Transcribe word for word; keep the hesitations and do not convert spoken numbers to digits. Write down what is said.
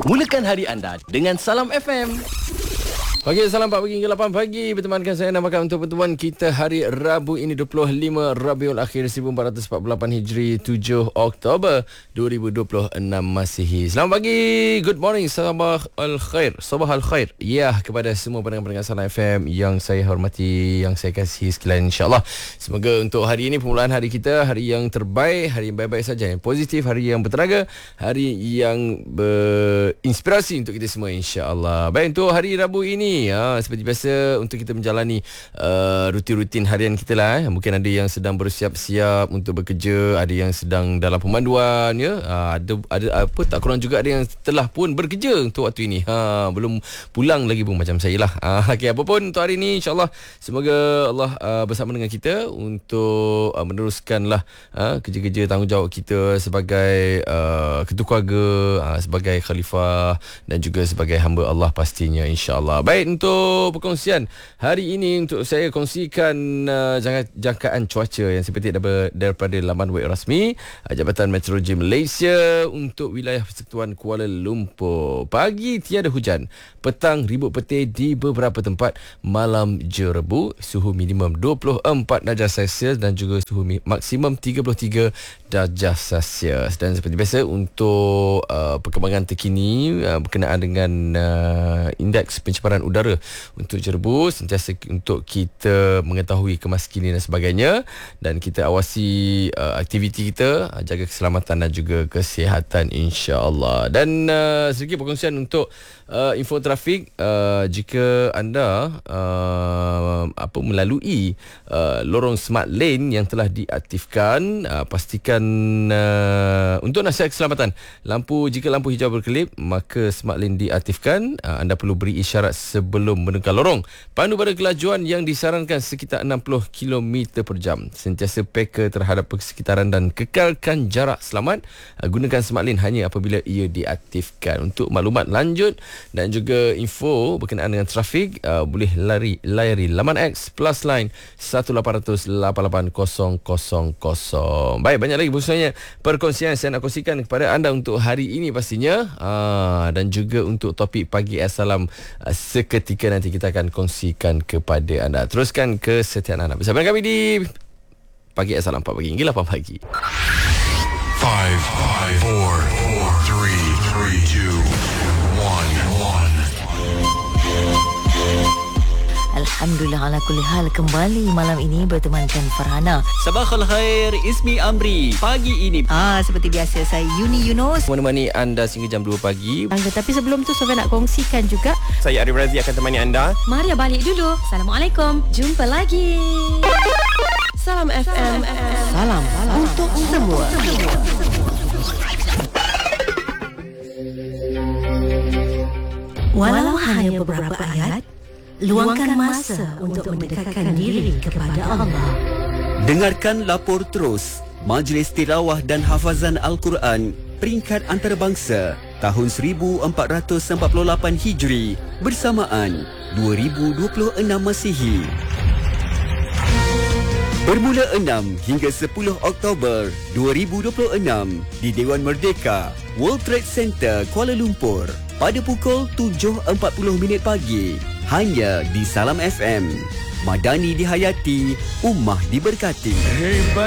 Mulakan hari anda dengan Salam F M. Pagi, salam empat pagi hingga lapan pagi. Bertemankan saya namakan untuk pertemuan kita hari Rabu ini dua puluh lima Rabiul Akhir seribu empat ratus empat puluh lapan Hijri, tujuh Oktober dua ribu dua puluh enam Masihi. Selamat pagi, good morning, sabah al-khair, sabah al-khair. Ya, kepada semua pendengar-pendengar Salam F M yang saya hormati, yang saya kasihi sekalian, insya-Allah. Semoga untuk hari ini permulaan hari kita, hari yang terbaik, hari yang baik-baik saja, yang positif, hari yang bertenaga, hari yang berinspirasi untuk kita semua, insya-Allah. Baik, untuk hari Rabu ini, ya, seperti biasa untuk kita menjalani uh, rutin-rutin harian kita lah. Eh. Mungkin ada yang sedang bersiap-siap untuk bekerja, ada yang sedang dalam pemanduan, ya. Uh, ada ada apa tak kurang juga ada yang telah pun bekerja untuk waktu ini. Ha, belum pulang lagi pun macam saya lah. Uh, okay, apa pun untuk hari ini, insya-Allah semoga Allah uh, bersama dengan kita untuk uh, meneruskanlah uh, kerja-kerja tanggungjawab kita sebagai uh, ketua keluarga, uh, sebagai khalifah dan juga sebagai hamba Allah pastinya, insya-Allah. Baik, untuk perkongsian hari ini, untuk saya kongsikan uh, jangkaan cuaca yang seperti daripada, daripada laman web rasmi uh, Jabatan Meteorologi Malaysia untuk wilayah Persekutuan Kuala Lumpur. Pagi tiada hujan, petang ribut petir di beberapa tempat, malam jerebu, suhu minimum dua puluh empat darjah Celsius dan juga suhu maksimum tiga puluh tiga darjah Celsius. Dan seperti biasa untuk uh, perkembangan terkini uh, berkenaan dengan uh, indeks pencemaran udara untuk jerebu, sentiasa untuk kita mengetahui kemaskinan dan sebagainya, dan kita awasi uh, aktiviti kita, uh, jaga keselamatan dan juga kesihatan, insya-Allah. Dan uh, sedikit perkongsian untuk uh, info trafik, uh, jika anda uh, apa melalui uh, lorong smart lane yang telah diaktifkan, uh, pastikan uh, untuk nasihat keselamatan, lampu jika lampu hijau berkelip maka smart lane diaktifkan. uh, anda perlu beri isyarat sebelum menukar lorong. Pandu pada kelajuan yang disarankan sekitar enam puluh kilometer per jam. Sentiasa peka terhadap persekitaran dan kekalkan jarak selamat. Gunakan smart lane hanya apabila ia diaktifkan. Untuk maklumat lanjut dan juga info berkenaan dengan trafik, uh, boleh lari layari laman X plus line satu lapan kosong kosong lapan lapan kosong kosong kosong. Baik, banyak lagi busanya perkongsian saya nak kongsikan kepada anda untuk hari ini pastinya, uh, dan juga untuk topik pagi Assalam uh, seketika nanti kita akan kongsikan kepada anda. Teruskan kesetiaan anda bersama kami di Pagi Assalam empat pagi hingga lapan pagi. five, five, four, four, three, three, two, one, one. Alhamdulillah ala kulli hal, kembali malam ini bertemankan Farhana. Sabah al-khair, Ismi Amri. Pagi ini Ah, seperti biasa saya Yuni Yunus menemani anda sehingga jam dua pagi. Angga, tapi sebelum tu Sofia nak kongsikan juga. Saya Arif Razi akan temani anda. Maria balik dulu. Assalamualaikum. Jumpa lagi. Salam F M. Salam, salam untuk semua. Walau hanya beberapa ayat, luangkan masa untuk mendekatkan diri kepada Allah. Dengarkan Lapor Terus, Majlis Tilawah dan Hafazan Al-Quran peringkat antarabangsa tahun seribu empat ratus empat puluh lapan Hijri bersamaan dua ribu dua puluh enam Masihi. Bermula enam hingga sepuluh Oktober dua ribu dua puluh enam di Dewan Merdeka, World Trade Center, Kuala Lumpur pada pukul tujuh empat puluh minit pagi. Hanya di Salam F M. Madani dihayati, ummah diberkati. Hebat